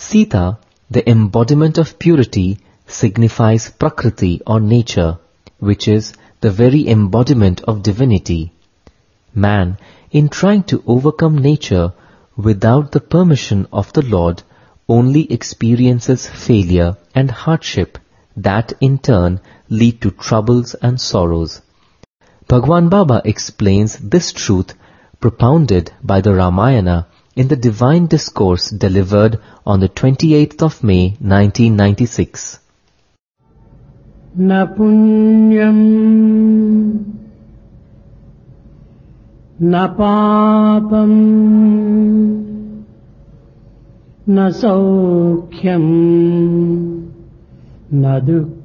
Sita, the embodiment of purity, signifies Prakriti or nature, which is the very embodiment of divinity. Man, in trying to overcome nature without the permission of the Lord, only experiences failure and hardship that in turn lead to troubles and sorrows. Bhagwan Baba explains this truth propounded by the Ramayana in the Divine Discourse delivered on the 28th of May 1996. Na punyam na papam na saukhyam na dukkham